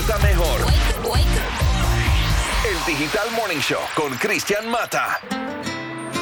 despierta mejor. El Digital Morning Show con Cristian Mata.